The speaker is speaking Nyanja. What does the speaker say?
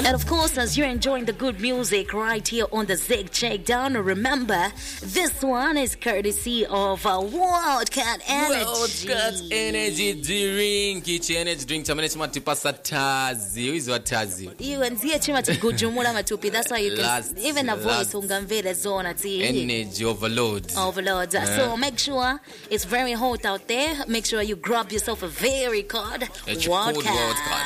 And of course, as you're enjoying the good music right here on the Zig Checkdown, remember, this one is courtesy of Wildcat Energy. Wildcat Energy drink. Each energy drink chamene chimatipasa tazi. Uizwa tazi. You and Zia chimati gujumula matupi. That's why you can even a voice ungamvele zona ti. Energy overload. So make sure it's very hot out there. Make sure you grab yourself a very cold Wildcat.